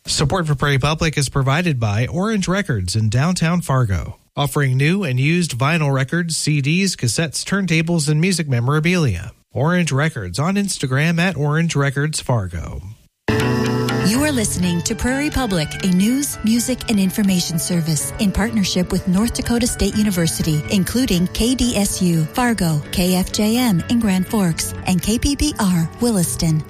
Support for Prairie Public is provided by Orange Records in downtown Fargo, offering new and used vinyl records, CDs, cassettes, turntables, and music memorabilia. Orange Records on Instagram at Orange Records Fargo. You are listening to Prairie Public, a news, music, and information service in partnership with North Dakota State University, including KDSU, Fargo, KFJM in Grand Forks, and KPBR, Williston.